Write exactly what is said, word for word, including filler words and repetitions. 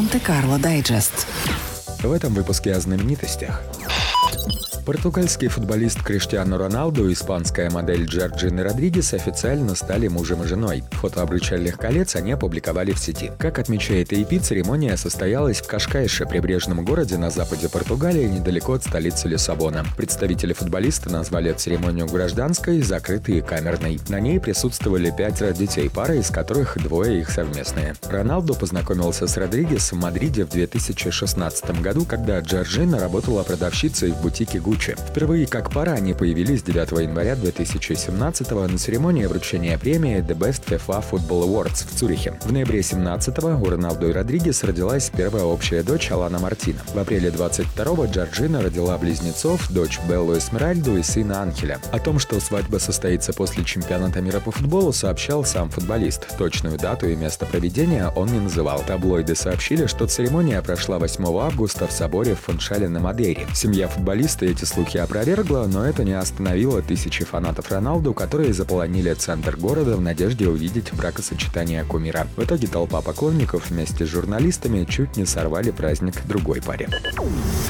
Монте-Карло Дайджест. В этом выпуске о знаменитостях. Португальский футболист Криштиану Роналду и испанская модель Джорджина Родригес официально стали мужем и женой. Фото обручальных колец они опубликовали в сети. Как отмечает эй пи, церемония состоялась в Кашкайше, прибрежном городе на западе Португалии, недалеко от столицы Лиссабона. Представители футболиста назвали церемонию гражданской, закрытой и камерной. На ней присутствовали пятеро детей пары, из которых двое их совместные. Роналду познакомился с Родригес в Мадриде в две тысячи шестнадцатом году, когда Джорджина работала продавщицей в бутике Гуччи. Впервые как пара они появились девятого января две тысячи семнадцатого на церемонии вручения премии The Best FIFA Football Awards в Цюрихе. В ноябре семнадцатого у Роналду и Родригес родилась первая общая дочь Алана Мартина. В апреле двадцать второго Джорджина родила близнецов, дочь Беллу Эсмеральду и сына Анхеля. О том, что свадьба состоится после чемпионата мира по футболу, сообщал сам футболист. Точную дату и место проведения он не называл. Таблоиды сообщили, что церемония прошла восьмого августа в соборе в Фуншале на Мадейре. Семья футболиста эти слухи опровергла, но это не остановило тысячи фанатов Роналду, которые заполонили центр города в надежде увидеть бракосочетание кумира. В итоге толпа поклонников вместе с журналистами чуть не сорвали праздник другой паре.